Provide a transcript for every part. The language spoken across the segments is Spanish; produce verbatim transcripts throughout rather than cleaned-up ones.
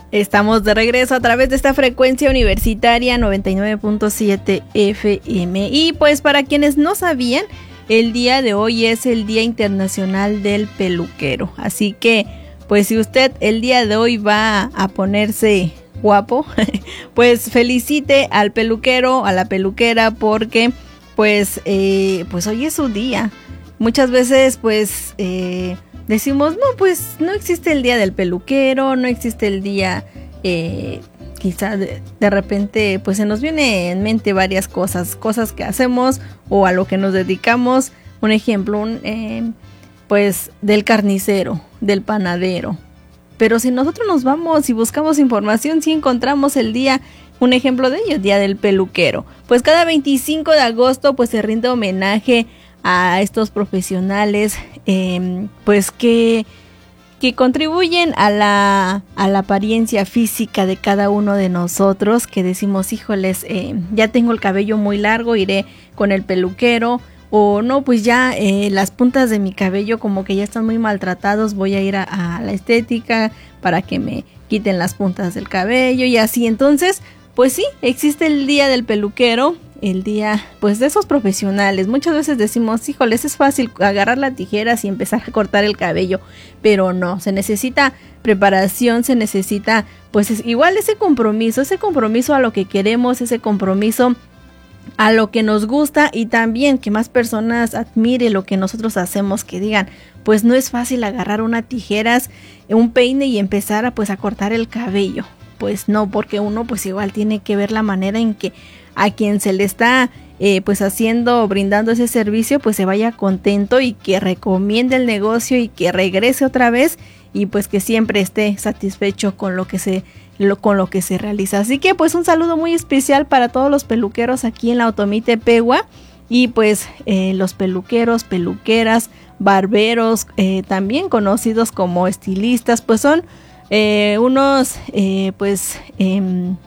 Estamos de regreso a través de esta frecuencia universitaria noventa y nueve punto siete F M. Y pues para quienes no sabían, el día de hoy es el Día Internacional del Peluquero. Así que, pues si usted el día de hoy va a ponerse guapo, pues felicite al peluquero, a la peluquera, porque pues, eh, pues hoy es su día. Muchas veces pues eh, decimos, no, pues no existe el día del peluquero, no existe el día, eh, quizá de, de repente pues se nos viene en mente varias cosas, cosas que hacemos o a lo que nos dedicamos. Un ejemplo, un, eh, pues del carnicero, del panadero. Pero si nosotros nos vamos y buscamos información, sí encontramos el día, un ejemplo de ello, Día del Peluquero. Pues cada veinticinco de agosto pues se rinde homenaje a estos profesionales, eh, pues que, que contribuyen a la, a la apariencia física de cada uno de nosotros, que decimos, híjoles, eh, ya tengo el cabello muy largo, iré con el peluquero. O no, pues ya eh, las puntas de mi cabello como que ya están muy maltratados, voy a ir a, a la estética para que me quiten las puntas del cabello y así. Entonces, pues sí, existe el día del peluquero, el día pues de esos profesionales. Muchas veces decimos, híjoles, es fácil agarrar las tijeras y empezar a cortar el cabello, pero no, se necesita preparación, se necesita pues es, igual ese compromiso, ese compromiso a lo que queremos, ese compromiso a lo que nos gusta, y también que más personas admire lo que nosotros hacemos, que digan, pues no es fácil agarrar unas tijeras, un peine y empezar a pues a cortar el cabello. Pues no, porque uno pues igual tiene que ver la manera en que a quien se le está eh, pues haciendo, brindando ese servicio, pues se vaya contento y que recomiende el negocio y que regrese otra vez y pues que siempre esté satisfecho con lo que se Lo, con lo que se realiza. Así que pues un saludo muy especial para todos los peluqueros aquí en la Otomí Tepehua, y pues eh, los peluqueros, peluqueras, barberos, eh, también conocidos como estilistas, pues son eh, unos eh, pues eh,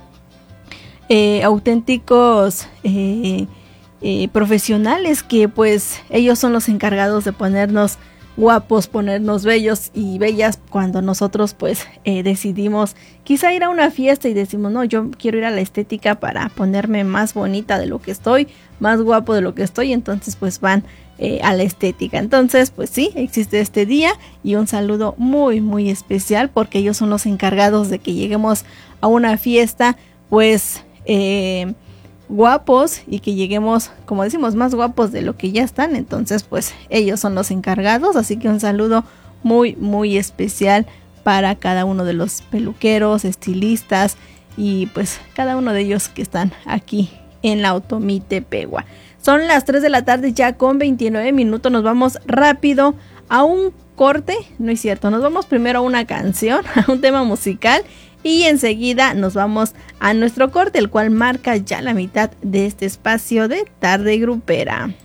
eh, auténticos eh, eh, profesionales, que pues ellos son los encargados de ponernos guapos, ponernos bellos y bellas cuando nosotros pues eh, decidimos quizá ir a una fiesta y decimos, no, yo quiero ir a la estética para ponerme más bonita de lo que estoy, más guapo de lo que estoy. Entonces pues van eh, a la estética. Entonces pues sí, existe este día, y un saludo muy muy especial porque ellos son los encargados de que lleguemos a una fiesta pues eh, guapos, y que lleguemos, como decimos, más guapos de lo que ya están. Entonces pues ellos son los encargados, así que un saludo muy muy especial para cada uno de los peluqueros, estilistas y pues cada uno de ellos que están aquí en la Otomí Tepehua. Son las tres de la tarde ya con veintinueve minutos, nos vamos rápido a un corte, no es cierto, nos vamos primero a una canción, a un tema musical, y enseguida nos vamos a nuestro corte, el cual marca ya la mitad de este espacio de Tarde Grupera.